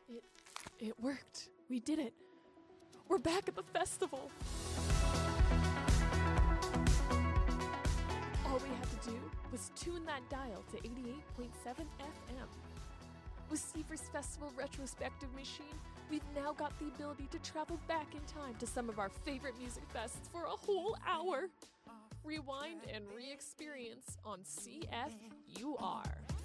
It worked. We did it. We're back at the festival. All we had to do was tune that dial to 88.7 FM. With Seaver's Festival Retrospective Machine, we've now got the ability to travel back in time to some of our favorite music fests for a whole hour. Rewind and re-experience on CFUR.